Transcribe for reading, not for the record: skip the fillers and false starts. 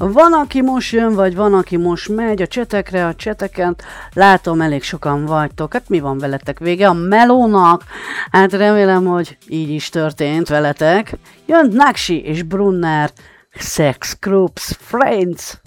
Van, aki most jön, vagy van, aki most megy a csetekre, a cseteken. Látom, elég sokan vagytok. Hát mi van veletek? Vége a melónak? Hát remélem, hogy így is történt veletek. Jön Naksi és Brunner. Sex Groups Friends.